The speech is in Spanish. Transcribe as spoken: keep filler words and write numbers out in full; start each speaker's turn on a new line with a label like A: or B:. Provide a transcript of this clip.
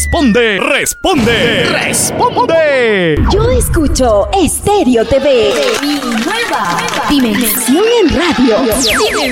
A: Responde, responde, responde.
B: Yo escucho Estéreo T V, mi nueva dimensión en radio.